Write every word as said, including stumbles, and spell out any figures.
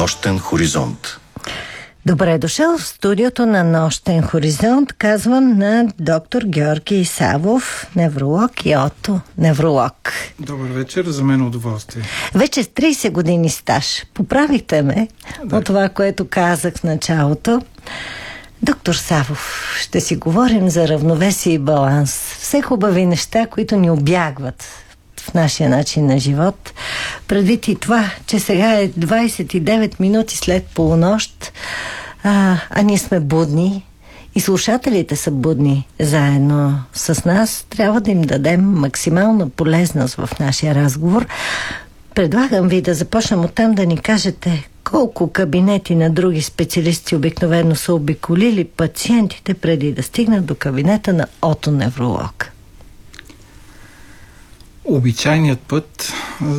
Нощен хоризонт. Добре дошъл в студиото на Нощен хоризонт, казвам на доктор Георги Савов, невролог и отоневролог. Добър вечер, за мен удоволствие. Вече с трийсет години стаж. Поправихте ме да. От това, което казах в началото. Доктор Савов, ще си говорим за равновесие и баланс. Все хубави неща, които ни обягват в нашия начин на живот. Предвид и това, че сега е двайсет и девет минути след полунощ, а, а ние сме будни и слушателите са будни заедно с нас, трябва да им дадем максимална полезност в нашия разговор. Предлагам ви да започнем оттам да ни кажете колко кабинети на други специалисти обикновено са обиколили пациентите преди да стигнат до кабинета на отоневролог. Обичайният път